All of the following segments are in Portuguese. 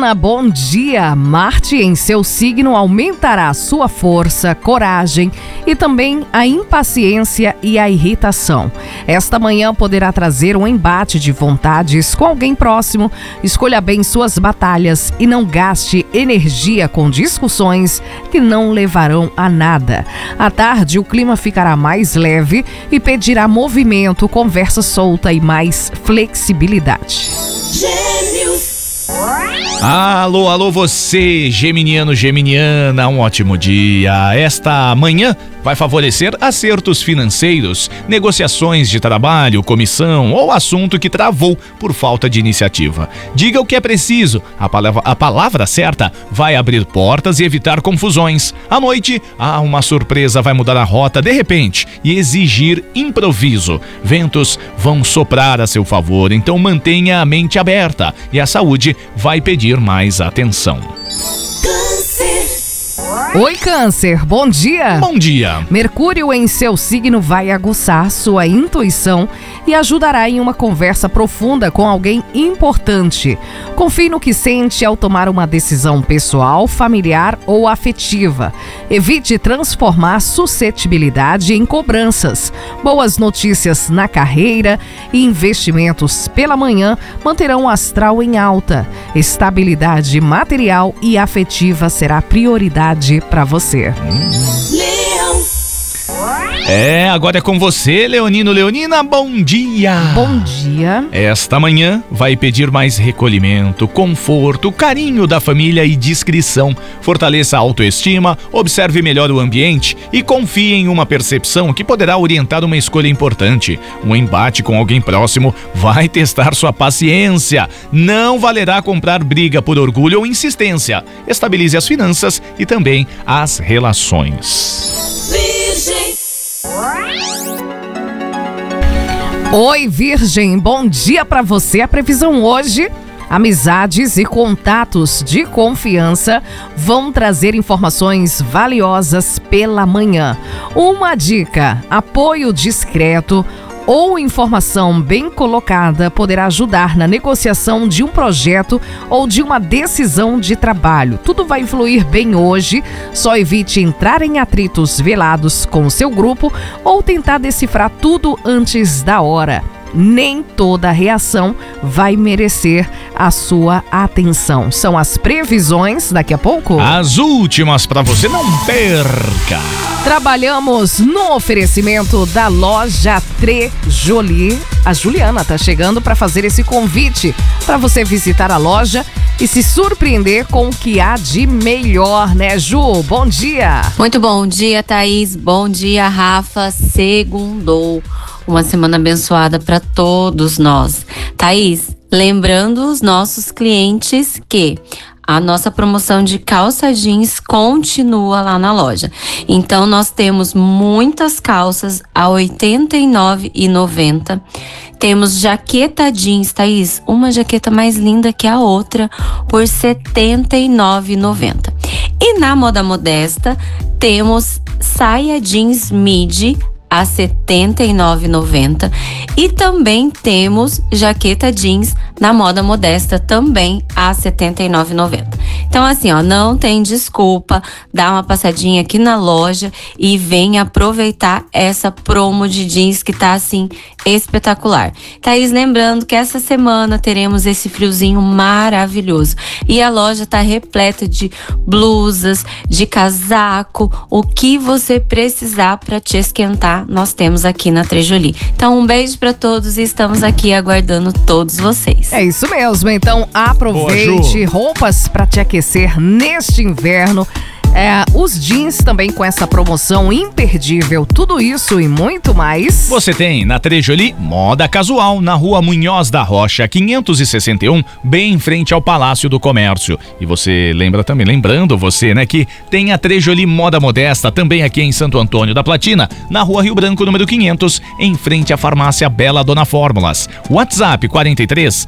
Libriana, bom dia. Marte em seu signo aumentará sua força, coragem e também a impaciência e a irritação. Esta manhã poderá trazer um embate de vontades com alguém próximo. Escolha bem suas batalhas e não gaste energia com discussões que não levarão a nada. À tarde, o clima ficará mais leve e pedirá movimento, conversa solta e mais flexibilidade. Alô, você, geminiano, geminiana, um ótimo dia. Esta manhã vai favorecer acertos financeiros, negociações de trabalho, comissão ou assunto que travou por falta de iniciativa. Diga o que é preciso, a palavra certa vai abrir portas e evitar confusões. À noite, uma surpresa vai mudar a rota de repente e exigir improviso. Ventos vão soprar a seu favor, então mantenha a mente aberta e a saúde vai pedir mais atenção. Oi, Câncer, bom dia. Bom dia. Mercúrio em seu signo vai aguçar sua intuição e ajudará em uma conversa profunda com alguém importante. Confie no que sente ao tomar uma decisão pessoal, familiar ou afetiva. Evite transformar suscetibilidade em cobranças. Boas notícias na carreira e investimentos pela manhã manterão o astral em alta. Estabilidade material e afetiva será prioridade para você. Agora é com você, Leonino, Leonina, bom dia. Bom dia. Esta manhã vai pedir mais recolhimento, conforto, carinho da família e discrição. Fortaleça a autoestima, observe melhor o ambiente e confie em uma percepção que poderá orientar uma escolha importante. Um embate com alguém próximo vai testar sua paciência. Não valerá comprar briga por orgulho ou insistência. Estabilize as finanças e também as relações. Oi, Virgem, bom dia para você. A previsão hoje: amizades e contatos de confiança vão trazer informações valiosas pela manhã. Uma dica: apoio discreto ou informação bem colocada poderá ajudar na negociação de um projeto ou de uma decisão de trabalho. Tudo vai fluir bem hoje, só evite entrar em atritos velados com o seu grupo ou tentar decifrar tudo antes da hora. Nem toda reação vai merecer a sua atenção. São as previsões daqui a pouco. As últimas para você, não perca. Trabalhamos no oferecimento da loja Trejoli. A Juliana tá chegando para fazer esse convite para você visitar a loja e se surpreender com o que há de melhor, né, Ju? Bom dia. Muito bom dia, Thaís. Bom dia, Rafa. Segundou. Uma semana abençoada para todos nós. Thaís, lembrando os nossos clientes que a nossa promoção de calça jeans continua lá na loja. Então, nós temos muitas calças a R$ 89,90. Temos jaqueta jeans, Thaís, uma jaqueta mais linda que a outra, por R$ 79,90. E na Moda Modesta, temos saia jeans midi a R$ 79,90 e também temos jaqueta jeans na Moda Modesta também a R$ 79,90. Então assim, não tem desculpa, dá uma passadinha aqui na loja e vem aproveitar essa promo de jeans que tá assim espetacular. Thaís, lembrando que essa semana teremos esse friozinho maravilhoso e a loja tá repleta de blusas, de casaco, o que você precisar para te esquentar, nós temos aqui na Trejoli. Então um beijo para todos e estamos aqui aguardando todos vocês. É isso mesmo, então aproveite. Boa, roupas para te aquecer neste inverno. Os jeans também com essa promoção imperdível, tudo isso e muito mais. Você tem na Trejoli Moda Casual, na Rua Munhoz da Rocha, 561, bem em frente ao Palácio do Comércio. E você lembra também, que tem a Trejoli Moda Modesta também aqui em Santo Antônio da Platina, na Rua Rio Branco, número 500, em frente à Farmácia Bela Dona Fórmulas. WhatsApp 43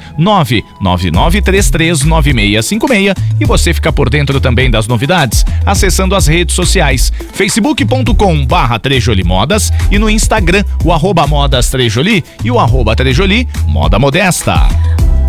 999339656 e você fica por dentro também das novidades acessando as redes sociais, facebook.com/Trejoli Modas e no Instagram, o @Modas Trejoli e o @Trejoli Moda Modesta.